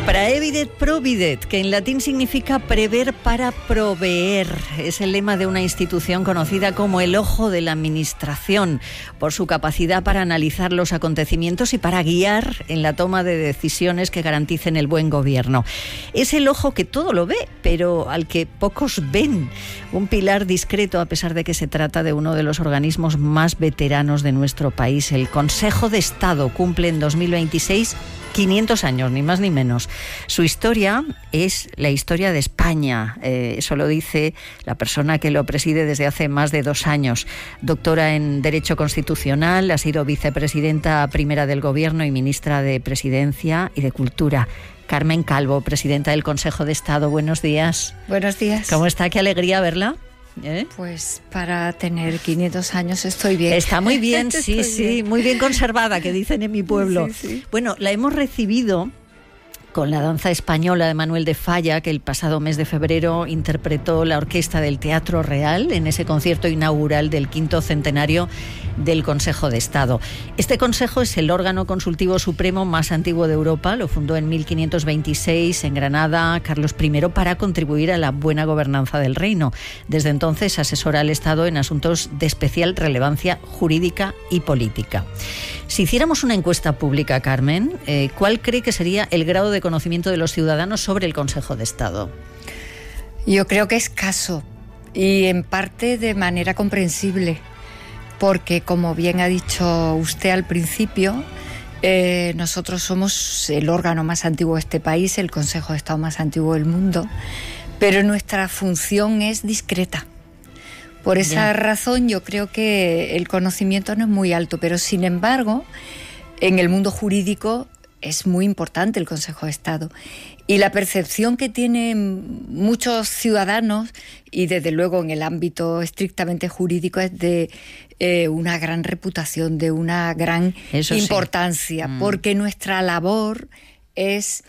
Praevidet providet, que en latín significa prever para proveer. Es el lema de una institución conocida como el ojo de la administración, por su capacidad para analizar los acontecimientos y para guiar en la toma de decisiones que garanticen el buen gobierno. Es el ojo que todo lo ve, pero al que pocos ven. Un pilar discreto, a pesar de que se trata de uno de los organismos más veteranos de nuestro país. El Consejo de Estado cumple en 2026 500 años, ni más ni menos. Su historia es la historia de España. Eso lo dice la persona que lo preside desde hace más de 2 años. Doctora en Derecho Constitucional, ha sido vicepresidenta primera del Gobierno y ministra de Presidencia y de Cultura. Carmen Calvo, presidenta del Consejo de Estado. Buenos días. Buenos días. ¿Cómo está? Qué alegría verla. Pues para tener 500 años estoy bien. Está muy bien, sí, muy bien conservada, que dicen en mi pueblo. Sí. Bueno, la hemos recibido con la danza española de Manuel de Falla, que el pasado mes de febrero interpretó la orquesta del Teatro Real en ese concierto inaugural del 5º centenario del Consejo de Estado. Este consejo es el órgano consultivo supremo más antiguo de Europa. Lo fundó en 1526 en Granada Carlos I para contribuir a la buena gobernanza del reino. Desde entonces asesora al Estado en asuntos de especial relevancia jurídica y política. Si hiciéramos una encuesta pública, Carmen, ¿cuál cree que sería el grado de conocimiento de los ciudadanos sobre el Consejo de Estado? Yo creo que escaso y en parte de manera comprensible, porque como bien ha dicho usted al principio, nosotros somos el órgano más antiguo de este país, el Consejo de Estado más antiguo del mundo, pero nuestra función es discreta. Por esa razón yo creo que el conocimiento no es muy alto, pero sin embargo, en el mundo jurídico es muy importante el Consejo de Estado. Y la percepción que tienen muchos ciudadanos, y desde luego en el ámbito estrictamente jurídico, es de una gran reputación, de una gran importancia, porque nuestra labor es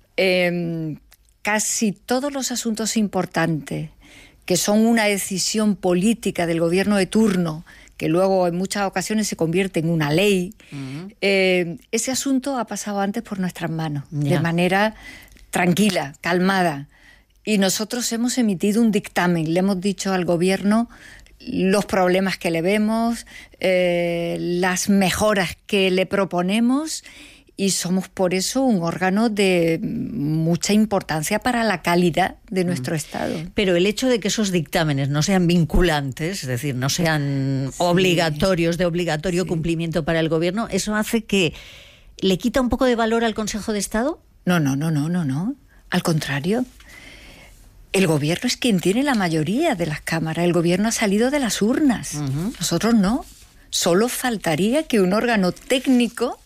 casi todos los asuntos importantes, que son una decisión política del gobierno de turno, que luego en muchas ocasiones se convierte en una ley, ese asunto ha pasado antes por nuestras manos, de manera tranquila, calmada. Y nosotros hemos emitido un dictamen, le hemos dicho al gobierno los problemas que le vemos, las mejoras que le proponemos, y somos por eso un órgano de mucha importancia para la calidad de nuestro Estado. Pero el hecho de que esos dictámenes no sean vinculantes, es decir, no sean obligatorios, de obligatorio cumplimiento para el gobierno, ¿eso hace que le quita un poco de valor al Consejo de Estado? No. Al contrario. El gobierno es quien tiene la mayoría de las cámaras. El gobierno ha salido de las urnas. Nosotros no. Solo faltaría que un órgano técnico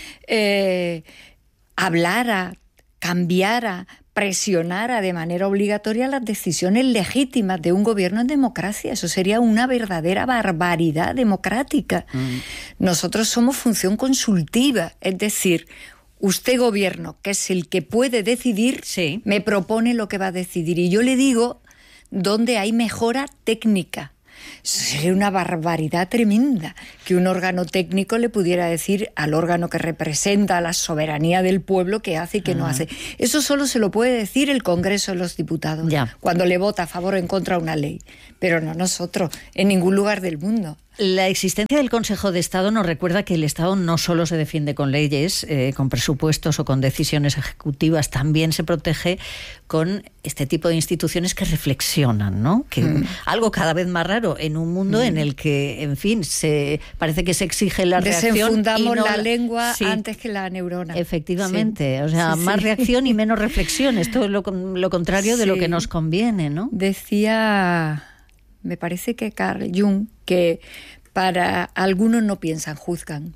hablara, cambiara, presionara de manera obligatoria las decisiones legítimas de un gobierno en democracia. Eso sería una verdadera barbaridad democrática. Nosotros somos función consultiva, es decir, usted, gobierno, que es el que puede decidir, me propone lo que va a decidir y yo le digo dónde hay mejora técnica. Sería una barbaridad tremenda que un órgano técnico le pudiera decir al órgano que representa a la soberanía del pueblo qué hace y qué no hace. Eso solo se lo puede decir el Congreso de los Diputados, cuando le vota a favor o en contra de una ley. Pero no nosotros, en ningún lugar del mundo. La existencia del Consejo de Estado nos recuerda que el Estado no solo se defiende con leyes, con presupuestos o con decisiones ejecutivas, también se protege con este tipo de instituciones que reflexionan, ¿no? Que algo cada vez más raro en un mundo en el que, en fin, parece que se exige la reacción. Desenfundamos la lengua antes que la neurona. Efectivamente, o sea, más reacción y menos reflexión. Esto es lo contrario de lo que nos conviene, ¿no? Decía, me parece que Carl Jung, que para algunos no piensan, juzgan.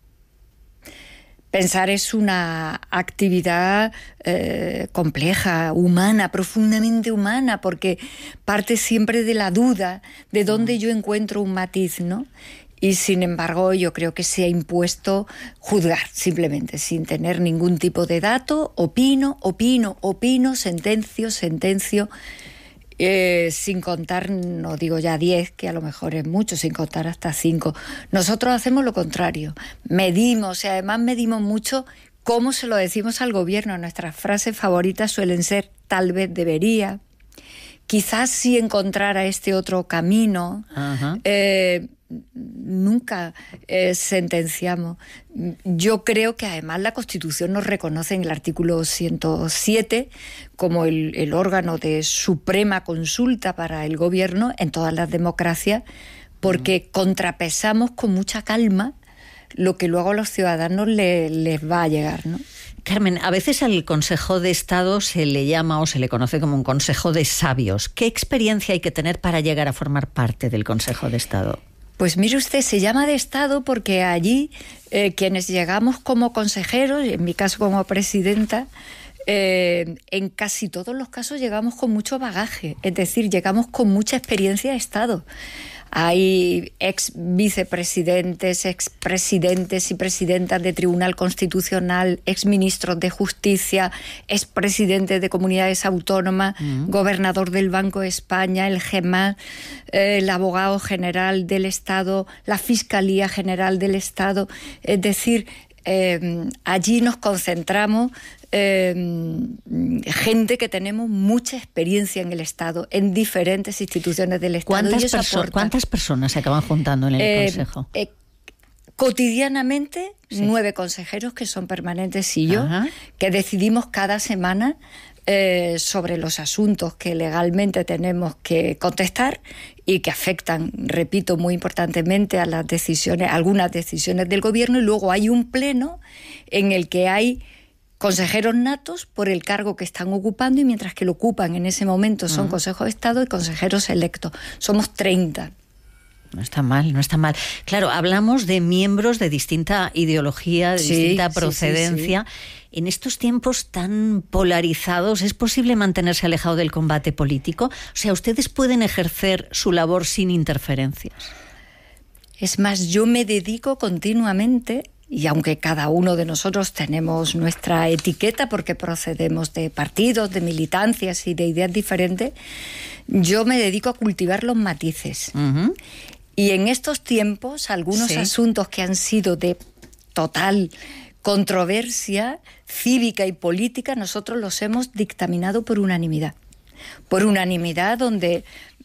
Pensar es una actividad compleja, humana, profundamente humana, porque parte siempre de la duda de dónde yo encuentro un matiz, ¿no? Y sin embargo yo creo que se ha impuesto juzgar, simplemente, sin tener ningún tipo de dato. Opino, sentencio. Sin contar, no digo ya 10, que a lo mejor es mucho, sin contar hasta 5. Nosotros hacemos lo contrario, medimos, y además medimos mucho ¿Cómo se lo decimos al gobierno? Nuestras frases favoritas suelen ser tal vez debería, quizás si encontrara este otro camino. Nunca sentenciamos. Yo creo que además la Constitución nos reconoce en el artículo 107 como el órgano de suprema consulta para el gobierno en todas las democracias, porque contrapesamos con mucha calma lo que luego a los ciudadanos les va a llegar, ¿no? Carmen, a veces al Consejo de Estado se le llama o se le conoce como un Consejo de Sabios. ¿Qué experiencia hay que tener para llegar a formar parte del Consejo de Estado? Pues mire usted, se llama de Estado porque allí quienes llegamos como consejeros, en mi caso como presidenta, en casi todos los casos llegamos con mucho bagaje, es decir, llegamos con mucha experiencia de Estado. Hay ex vicepresidentes, expresidentes y presidentas de Tribunal Constitucional, ex ministros de Justicia, ex presidentes de comunidades autónomas, gobernador del Banco de España, el GEMAS, el abogado general del Estado, la Fiscalía General del Estado. Es decir, allí nos concentramos gente que tenemos mucha experiencia en el Estado, en diferentes instituciones del Estado. ¿Cuántas personas se acaban juntando en el Consejo? Cotidianamente, 9 consejeros que son permanentes y yo, que decidimos cada semana sobre los asuntos que legalmente tenemos que contestar y que afectan, repito, muy importantemente a las decisiones, algunas decisiones del gobierno, y luego hay un pleno en el que hay consejeros natos por el cargo que están ocupando, y mientras que lo ocupan en ese momento son Consejo de Estado y consejeros electos. Somos 30. No está mal, no está mal. Claro, hablamos de miembros de distinta ideología, de distinta procedencia. Sí. En estos tiempos tan polarizados, ¿es posible mantenerse alejado del combate político? O sea, ¿ustedes pueden ejercer su labor sin interferencias? Es más, yo me dedico continuamente, y aunque cada uno de nosotros tenemos nuestra etiqueta porque procedemos de partidos, de militancias y de ideas diferentes, yo me dedico a cultivar los matices. Y en estos tiempos, algunos asuntos que han sido de total controversia cívica y política, nosotros los hemos dictaminado por unanimidad. Por unanimidad, donde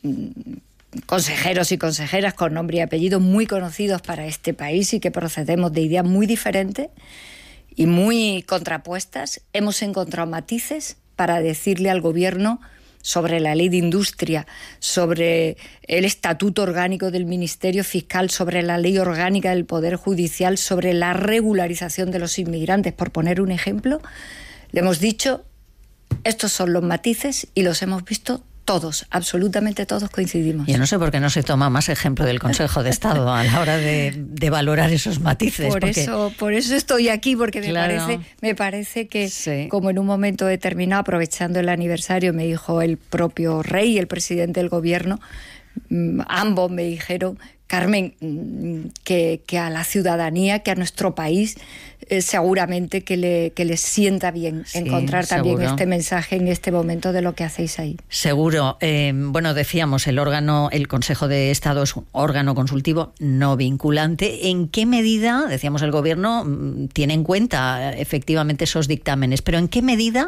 consejeros y consejeras con nombre y apellido muy conocidos para este país y que procedemos de ideas muy diferentes y muy contrapuestas, hemos encontrado matices para decirle al gobierno sobre la ley de industria, sobre el estatuto orgánico del Ministerio Fiscal, sobre la ley orgánica del Poder Judicial, sobre la regularización de los inmigrantes, por poner un ejemplo. Le hemos dicho, estos son los matices, y los hemos visto todos, absolutamente todos coincidimos. Yo no sé por qué no se toma más ejemplo del Consejo de Estado a la hora de valorar esos matices. Por eso estoy aquí, porque me parece que como en un momento determinado, aprovechando el aniversario, me dijo el propio rey, el presidente del gobierno, ambos me dijeron, Carmen, que a la ciudadanía, que a nuestro país, seguramente que les sienta bien encontrar también este mensaje en este momento de lo que hacéis ahí. Seguro. Bueno, decíamos, el Consejo de Estado es un órgano consultivo no vinculante. ¿En qué medida, decíamos, el Gobierno tiene en cuenta efectivamente esos dictámenes? Pero ¿en qué medida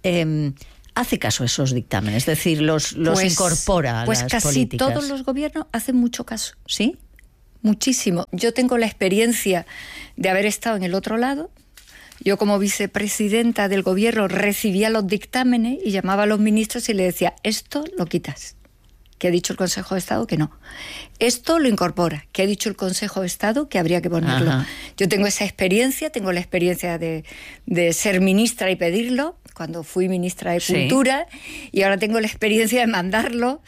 hace caso a esos dictámenes? Es decir, los incorpora a las políticas. Pues casi todos los gobiernos hacen mucho caso, ¿sí? Muchísimo. Yo tengo la experiencia de haber estado en el otro lado. Yo, como vicepresidenta del gobierno, recibía los dictámenes y llamaba a los ministros y le decía, esto lo quitas, que ha dicho el Consejo de Estado que no. Esto lo incorpora, que ha dicho el Consejo de Estado que habría que ponerlo. Yo tengo esa experiencia, tengo la experiencia de ser ministra y pedirlo, cuando fui ministra de Cultura, y ahora tengo la experiencia de mandarlo.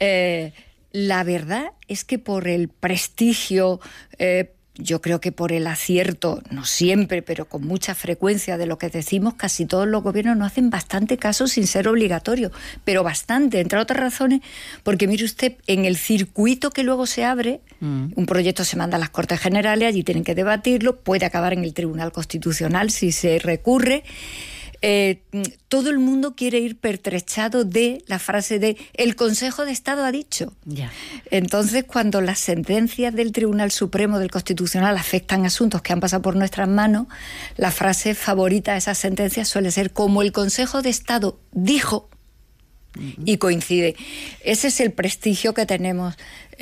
La verdad es que por el prestigio, yo creo que por el acierto, no siempre, pero con mucha frecuencia de lo que decimos, casi todos los gobiernos nos hacen bastante caso sin ser obligatorio, pero bastante, entre otras razones, porque mire usted, en el circuito que luego se abre, un proyecto se manda a las Cortes Generales, allí tienen que debatirlo, puede acabar en el Tribunal Constitucional si se recurre. todo el mundo quiere ir pertrechado de la frase de el Consejo de Estado ha dicho. Ya. Entonces, cuando las sentencias del Tribunal Supremo del Constitucional afectan asuntos que han pasado por nuestras manos, la frase favorita de esas sentencias suele ser como el Consejo de Estado dijo, y coincide. Ese es el prestigio que tenemos.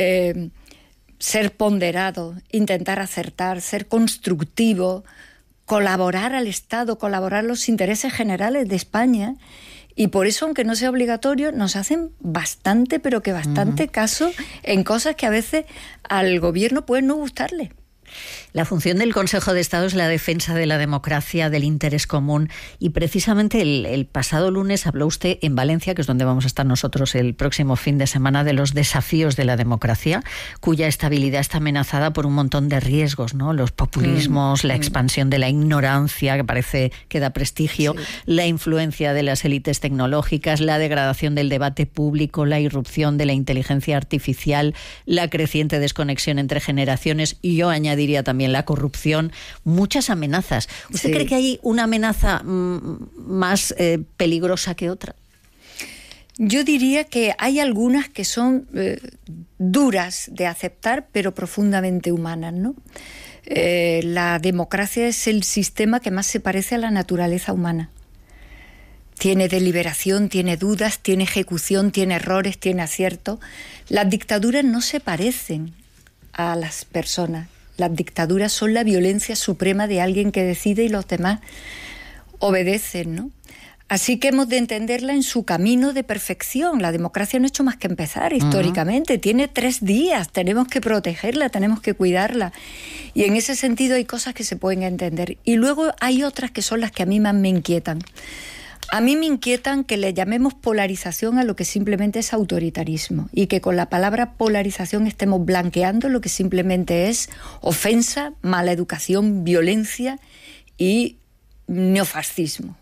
Ser ponderado, intentar acertar, ser constructivo, colaborar al Estado, colaborar los intereses generales de España. Y por eso, aunque no sea obligatorio, nos hacen bastante, pero que bastante caso en cosas que a veces al gobierno pueden no gustarle. La función del Consejo de Estado es la defensa de la democracia, del interés común, y precisamente el pasado lunes habló usted en Valencia, que es donde vamos a estar nosotros el próximo fin de semana, de los desafíos de la democracia, cuya estabilidad está amenazada por un montón de riesgos, ¿no? Los populismos, la expansión de la ignorancia, que parece que da prestigio, la influencia de las élites tecnológicas, la degradación del debate público, la irrupción de la inteligencia artificial, la creciente desconexión entre generaciones, y yo añadiría también la corrupción, muchas amenazas. ¿Usted cree que hay una amenaza más peligrosa que otra? Yo diría que hay algunas que son duras de aceptar, pero profundamente humanas, ¿no? La democracia es el sistema que más se parece a la naturaleza humana. Tiene deliberación, tiene dudas, tiene ejecución, tiene errores, tiene aciertos. Las dictaduras no se parecen a las personas. Las dictaduras son la violencia suprema de alguien que decide y los demás obedecen, ¿no? Así que hemos de entenderla en su camino de perfección. La democracia no ha hecho más que empezar históricamente. Tiene 3 días, tenemos que protegerla, tenemos que cuidarla. Y en ese sentido hay cosas que se pueden entender. Y luego hay otras que son las que a mí más me inquietan. A mí me inquietan que le llamemos polarización a lo que simplemente es autoritarismo y que con la palabra polarización estemos blanqueando lo que simplemente es ofensa, mala educación, violencia y neofascismo.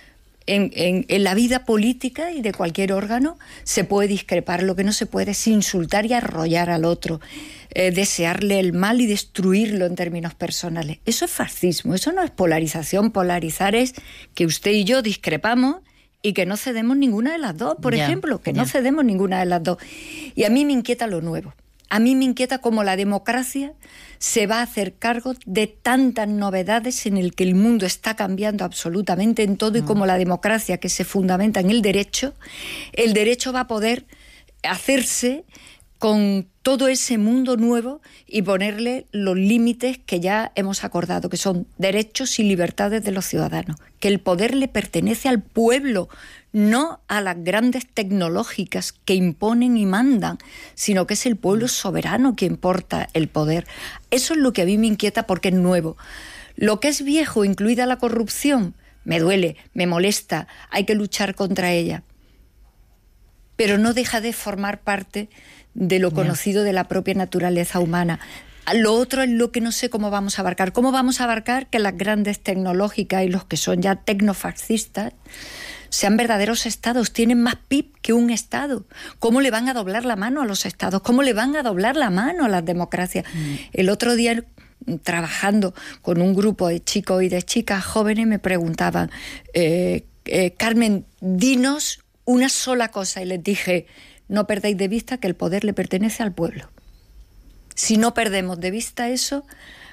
En la vida política y de cualquier órgano se puede discrepar, lo que no se puede es insultar y arrollar al otro, desearle el mal y destruirlo en términos personales. Eso es fascismo, eso no es polarización. Polarizar es que usted y yo discrepamos y que no cedemos ninguna de las dos, por ejemplo, que no cedemos ninguna de las dos. Y a mí me inquieta lo nuevo. A mí me inquieta cómo la democracia se va a hacer cargo de tantas novedades en el que el mundo está cambiando absolutamente en todo y cómo la democracia, que se fundamenta en el derecho va a poder hacerse con todo ese mundo nuevo y ponerle los límites que ya hemos acordado, que son derechos y libertades de los ciudadanos, que el poder le pertenece al pueblo, no a las grandes tecnológicas que imponen y mandan, sino que es el pueblo soberano quien porta el poder. Eso es lo que a mí me inquieta porque es nuevo. Lo que es viejo, incluida la corrupción, me duele, me molesta, hay que luchar contra ella. Pero no deja de formar parte de lo conocido de la propia naturaleza humana. Lo otro es lo que no sé cómo vamos a abarcar. ¿Cómo vamos a abarcar que las grandes tecnológicas y los que son ya tecnofascistas sean verdaderos estados? Tienen más PIB que un estado. ¿Cómo le van a doblar la mano a los estados? ¿Cómo le van a doblar la mano a las democracias? El otro día, trabajando con un grupo de chicos y de chicas jóvenes, me preguntaban, Carmen, dinos una sola cosa. Y les dije, no perdáis de vista que el poder le pertenece al pueblo. Si no perdemos de vista eso,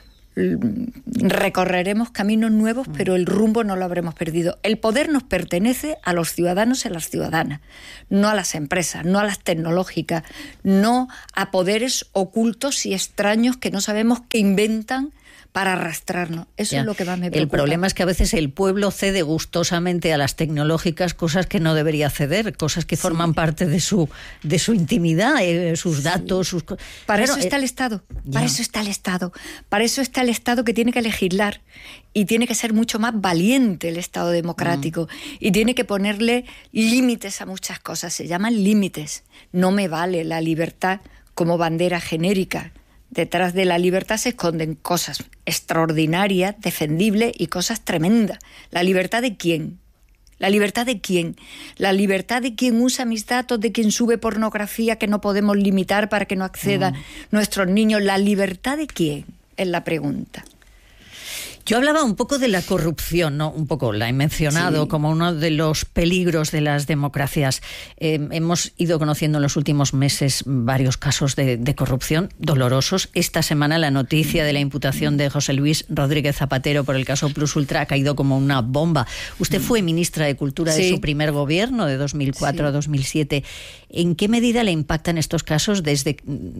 recorreremos caminos nuevos, pero el rumbo no lo habremos perdido. El poder nos pertenece a los ciudadanos y a las ciudadanas, no a las empresas, no a las tecnológicas, no a poderes ocultos y extraños que no sabemos qué inventan para arrastrarnos. Eso es lo que más me preocupa. El problema es que a veces el pueblo cede gustosamente a las tecnológicas cosas que no debería ceder, cosas que forman parte de su intimidad, sus datos, sus... Para eso está el Estado, para eso está el Estado, para eso está el Estado, que tiene que legislar y tiene que ser mucho más valiente el Estado democrático y tiene que ponerle límites a muchas cosas. Se llaman límites. No me vale la libertad como bandera genérica. Detrás de la libertad se esconden cosas extraordinarias, defendibles y cosas tremendas. ¿La libertad de quién? ¿La libertad de quién? ¿La libertad de quien usa mis datos, de quien sube pornografía que no podemos limitar para que no accedan nuestros niños? ¿La libertad de quién? Es la pregunta. Yo hablaba un poco de la corrupción, ¿no? Un poco la he mencionado como uno de los peligros de las democracias. Hemos ido conociendo en los últimos meses varios casos de corrupción dolorosos. Esta semana la noticia de la imputación de José Luis Rodríguez Zapatero por el caso Plus Ultra ha caído como una bomba. Usted fue ministra de Cultura de su primer gobierno, de 2004 a 2007. ¿En qué medida le impactan estos casos desde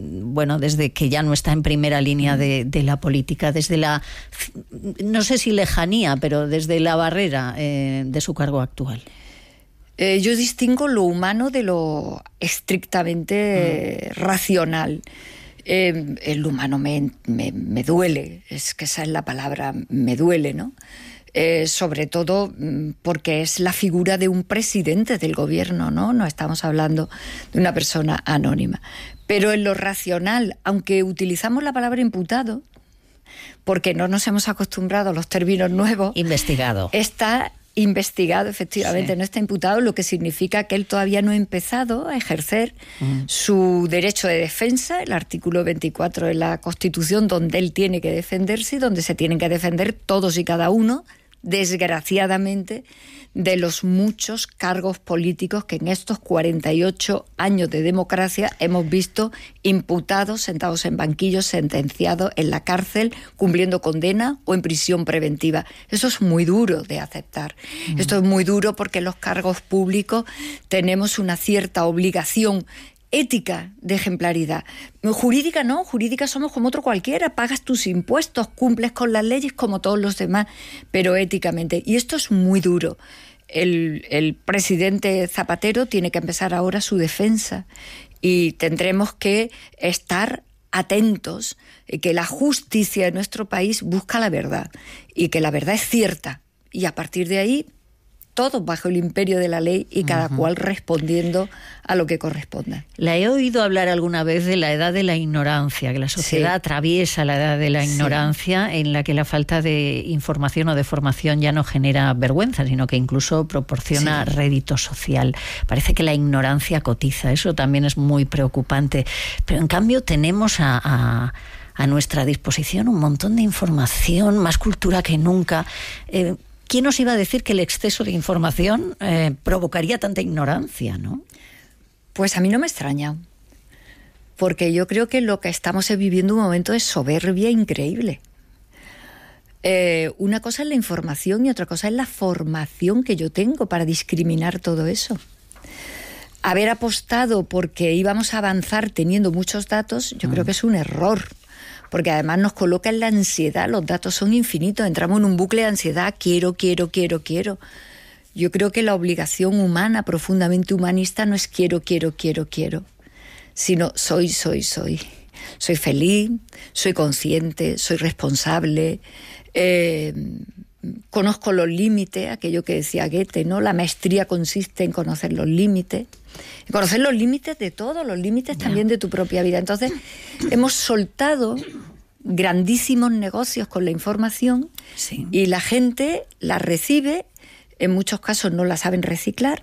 que ya no está en primera línea de la política, desde la, no sé si lejanía, pero desde la barrera de su cargo actual? Yo distingo lo humano de lo estrictamente racional. El humano me duele, es que esa es la palabra, me duele, ¿no? Sobre todo porque es la figura de un presidente del gobierno, ¿no? No estamos hablando de una persona anónima. Pero en lo racional, aunque utilizamos la palabra imputado, porque no nos hemos acostumbrado a los términos nuevos... Investigado. Está investigado, efectivamente, no está imputado, lo que significa que él todavía no ha empezado a ejercer su derecho de defensa, el artículo 24 de la Constitución, donde él tiene que defenderse y donde se tienen que defender todos y cada uno, desgraciadamente, de los muchos cargos políticos que en estos 48 años de democracia hemos visto imputados, sentados en banquillos, sentenciados en la cárcel, cumpliendo condena o en prisión preventiva. Eso es muy duro de aceptar. Esto es muy duro porque los cargos públicos tenemos una cierta obligación ética de ejemplaridad. Jurídica no, jurídica somos como otro cualquiera, pagas tus impuestos, cumples con las leyes como todos los demás, pero éticamente. Y esto es muy duro. El presidente Zapatero tiene que empezar ahora su defensa y tendremos que estar atentos, que la justicia de nuestro país busca la verdad y que la verdad es cierta. Y a partir de ahí, todos bajo el imperio de la ley y cada cual respondiendo a lo que corresponda. La he oído hablar alguna vez de la edad de la ignorancia, que la sociedad atraviesa la edad de la ignorancia, en la que la falta de información o de formación ya no genera vergüenza, sino que incluso proporciona rédito social. Parece que la ignorancia cotiza, eso también es muy preocupante. Pero en cambio tenemos a nuestra disposición un montón de información, más cultura que nunca. ¿Quién nos iba a decir que el exceso de información provocaría tanta ignorancia, no? Pues a mí no me extraña, porque yo creo que lo que estamos viviendo un momento de soberbia increíble. Una cosa es la información y otra cosa es la formación que yo tengo para discriminar todo eso. Haber apostado porque íbamos a avanzar teniendo muchos datos, yo creo que es un error. Porque además nos coloca en la ansiedad, los datos son infinitos, entramos en un bucle de ansiedad, quiero. Yo creo que la obligación humana, profundamente humanista, no es quiero, sino soy. Soy feliz, soy consciente, soy responsable, conozco los límites, aquello que decía Goethe, ¿no? La maestría consiste en conocer los límites. Conocer los límites de todo, los límites también de tu propia vida. Entonces, hemos soltado grandísimos negocios con la información y la gente la recibe, en muchos casos no la saben reciclar,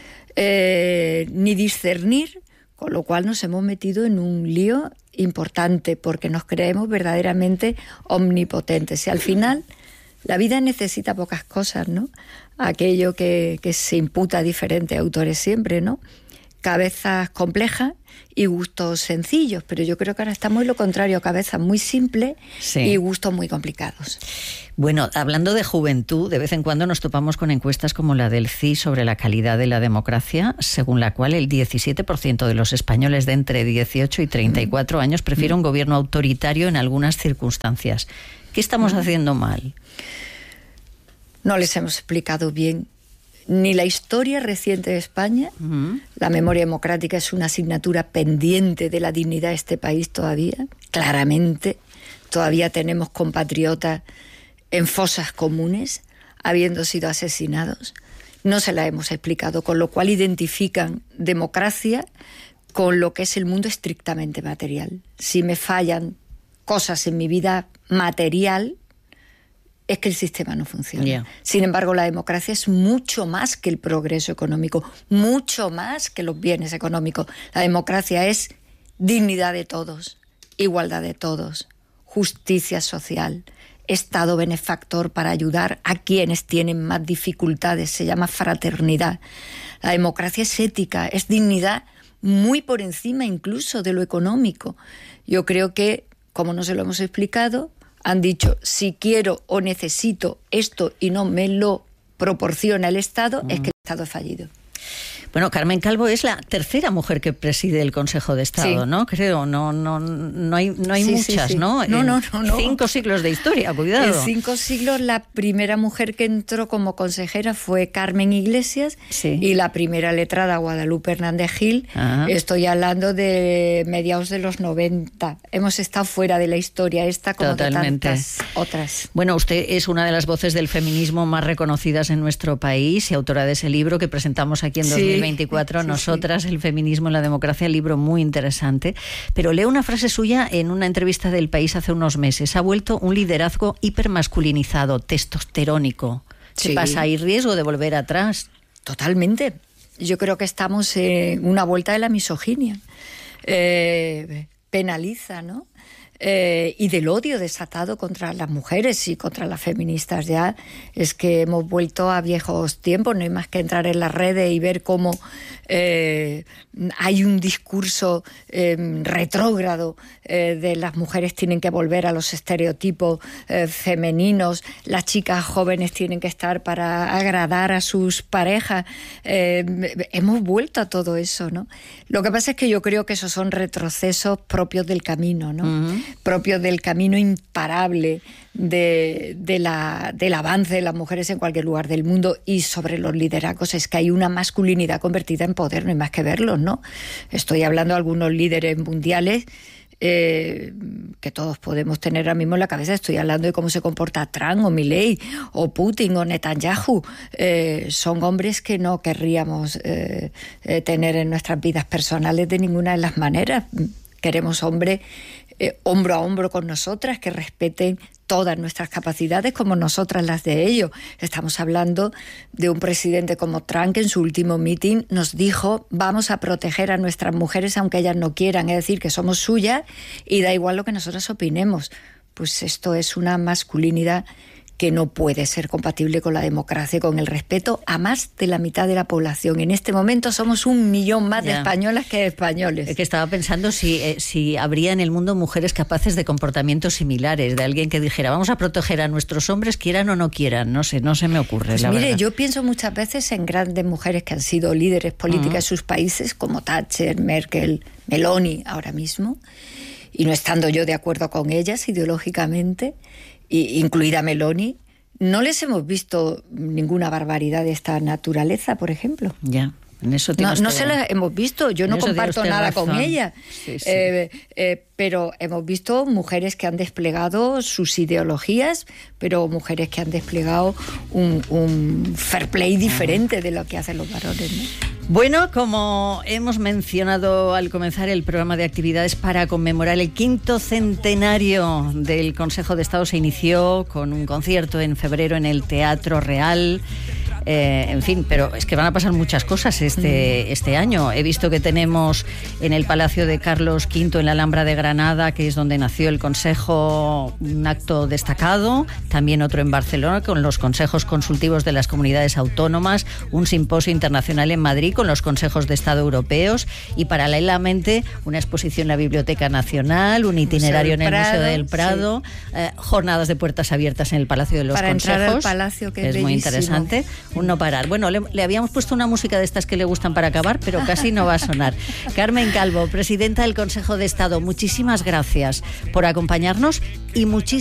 ni discernir, con lo cual nos hemos metido en un lío importante porque nos creemos verdaderamente omnipotentes. Y al final, la vida necesita pocas cosas, ¿no? Aquello que se imputa a diferentes autores siempre, ¿no? Cabezas complejas y gustos sencillos, pero yo creo que ahora estamos en lo contrario, cabezas muy simples y gustos muy complicados. Bueno, hablando de juventud, de vez en cuando nos topamos con encuestas como la del CIS sobre la calidad de la democracia, según la cual el 17% de los españoles de entre 18 y 34 años prefiere un gobierno autoritario en algunas circunstancias. ¿Qué estamos haciendo mal? No les hemos explicado bien ni la historia reciente de España. La memoria democrática es una asignatura pendiente de la dignidad de este país todavía. Claramente, todavía tenemos compatriotas en fosas comunes, habiendo sido asesinados. No se la hemos explicado, con lo cual identifican democracia con lo que es el mundo estrictamente material. Si me fallan cosas en mi vida material, es que el sistema no funciona. Sin embargo, la democracia es mucho más que el progreso económico, mucho más que los bienes económicos. La democracia es dignidad de todos, igualdad de todos, justicia social, Estado benefactor para ayudar a quienes tienen más dificultades. Se llama fraternidad. La democracia es ética, es dignidad muy por encima incluso de lo económico. Yo creo que, como no se lo hemos explicado, han dicho, si quiero o necesito esto y no me lo proporciona el Estado, es que el Estado ha fallido. Bueno, Carmen Calvo es la tercera mujer que preside el Consejo de Estado, ¿no? Creo, no hay muchas, ¿no? No. 5 siglos de historia, cuidado. En 5 siglos la primera mujer que entró como consejera fue Carmen Iglesias y la primera letrada Guadalupe Hernández Gil. Estoy hablando de mediados de los 90. Hemos estado fuera de la historia esta como totalmente. De tantas otras. Bueno, usted es una de las voces del feminismo más reconocidas en nuestro país y autora de ese libro que presentamos aquí en 2024, Nosotras, el feminismo y la democracia, libro muy interesante. Pero leo una frase suya en una entrevista del País hace unos meses. Ha vuelto un liderazgo hipermasculinizado, testosterónico. ¿Qué pasa? ¿Hay riesgo de volver atrás? Totalmente. Yo creo que estamos en una vuelta de la misoginia. Penaliza, ¿no? Y del odio desatado contra las mujeres y contra las feministas. Ya es que hemos vuelto a viejos tiempos, no hay más que entrar en las redes y ver cómo hay un discurso retrógrado de las mujeres tienen que volver a los estereotipos femeninos, las chicas jóvenes tienen que estar para agradar a sus parejas. Hemos vuelto a todo eso, ¿no? Lo que pasa es que yo creo que esos son retrocesos propios del camino, ¿no? Propios del camino imparable del avance de las mujeres en cualquier lugar del mundo. Y sobre los liderazgos es que hay una masculinidad convertida en poder, no hay más que verlos, ¿no? Estoy hablando de algunos líderes mundiales que todos podemos tener ahora mismo en la cabeza. Estoy hablando de cómo se comporta Trump o Milei o Putin o Netanyahu. Son hombres que no querríamos tener en nuestras vidas personales de ninguna de las maneras. Queremos hombres hombro a hombro con nosotras, que respeten todas nuestras capacidades como nosotras las de ellos. Estamos hablando de un presidente como Trump que en su último meeting nos dijo: vamos a proteger a nuestras mujeres aunque ellas no quieran, es decir, que somos suyas y da igual lo que nosotras opinemos. Pues esto es una masculinidad que no puede ser compatible con la democracia y con el respeto a más de la mitad de la población. En este momento somos 1 millón más de españolas que de españoles. Es que estaba pensando si habría en el mundo mujeres capaces de comportamientos similares, de alguien que dijera: vamos a proteger a nuestros hombres, quieran o no quieran. No sé, no se me ocurre, pues la mire, verdad. Yo pienso muchas veces en grandes mujeres que han sido líderes políticas en sus países, como Thatcher, Merkel, Meloni ahora mismo, y no estando yo de acuerdo con ellas ideológicamente, incluida Meloni, no les hemos visto ninguna barbaridad de esta naturaleza, por ejemplo. Ya, en eso no se las hemos visto. Yo no comparto nada con ella. Sí. Pero hemos visto mujeres que han desplegado sus ideologías, pero mujeres que han desplegado un fair play diferente de lo que hacen los varones, ¿no? Bueno, como hemos mencionado al comenzar el programa de actividades para conmemorar el 5º centenario del Consejo de Estado, se inició con un concierto en febrero en el Teatro Real. En fin, pero es que van a pasar muchas cosas este año. He visto que tenemos en el Palacio de Carlos V, en la Alhambra de Granada, que es donde nació el Consejo, un acto destacado. También otro en Barcelona, con los consejos consultivos de las comunidades autónomas. Un simposio internacional en Madrid con los consejos de Estado europeos. Y paralelamente una exposición en la Biblioteca Nacional, un itinerario en el Museo del Prado, jornadas de puertas abiertas en el Palacio de los Consejos. Para entrar al Palacio, que es muy interesante. Un no parar. Bueno, le habíamos puesto una música de estas que le gustan para acabar, pero casi no va a sonar. Carmen Calvo, presidenta del Consejo de Estado, muchísimas gracias por acompañarnos y muchísimas